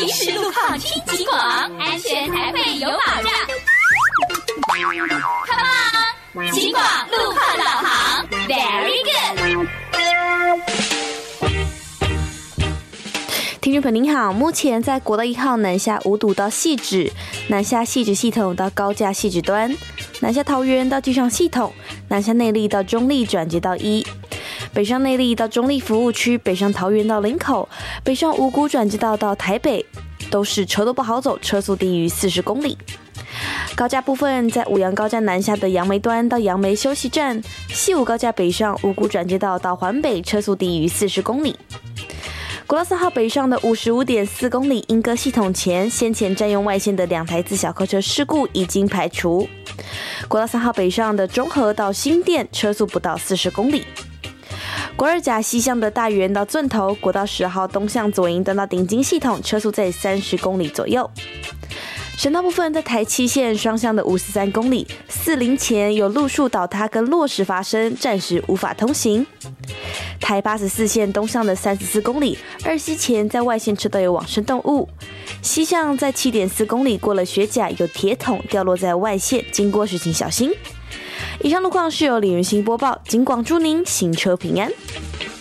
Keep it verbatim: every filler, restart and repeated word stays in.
随时路况听警广，安全才会有保障。Come on， 警广路况导航 ，Very good。 听众朋友您好，目前在国道一号南下五堵到汐止，南下汐止系统到高架汐止端，南下桃园到机场系统，南下内壢到中壢转接到一，北上内壢到中壢服务区，北上桃园到林口，北上五股转接道到台北，都是车都不好走，车速低于四十公里。高架部分，在五杨高架南下的杨梅端到杨梅休息站，西武高架北上五股转接道到环北，车速低于四十公里。国道三号北上的五十五点四公里莺歌系统前，先前占用外线的两台自小客车事故已经排除。国道三号北上的中和到新店，车速不到四十公里。国二甲西向的大园到圳头，国道十号东向左营端到顶金系统，车速在三十公里左右。省道部分，在台七线双向的五十三公里，四零前有路树倒塌跟落石发生，暂时无法通行。台八十四线东向的三十四公里，二溪前在外线车道有往生动物。西向在七点四公里过了雪甲，有铁桶掉落在外线，经过时请小心。以上路况是由李云兴播报，警广祝您行车平安。